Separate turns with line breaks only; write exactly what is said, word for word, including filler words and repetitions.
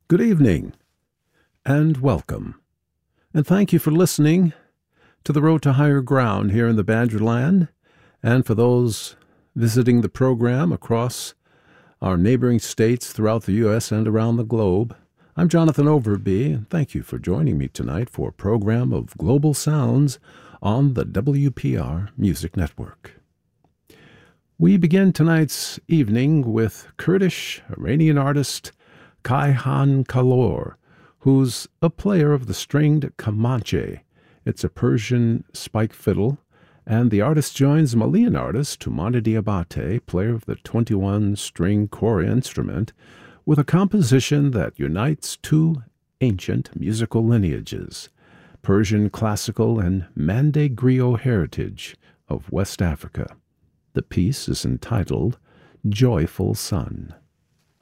Good evening, and welcome. And thank you for listening to The Road to Higher Ground here in the Badgerland, and for those visiting the program across our neighboring states throughout the U S and around the globe. I'm Jonathan Overby, and thank you for joining me tonight for a program of global sounds on the W P R Music Network. We begin tonight's evening with Kurdish Iranian artist Kayhan Kalor, who's a player of the stringed kamanche. It's a Persian spike fiddle, and the artist joins Malian artist Tumani Diabate, player of the twenty-one string kore instrument, with a composition that unites two ancient musical lineages, Persian classical and Mande griot heritage of West Africa. The piece is entitled Joyful Sun.